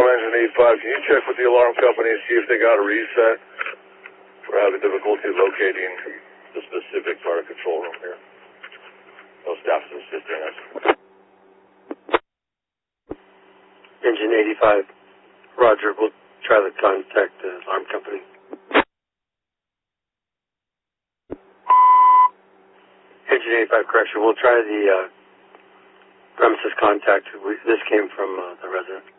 Engine 85. Can you check with the alarm company and see if they got a reset? We're having difficulty locating the specific part of control room here. No staff is assisting us. Engine 85. Roger, we'll try to contact the alarm company. Engine 85, correction. We'll try the premises contact. This came from the resident.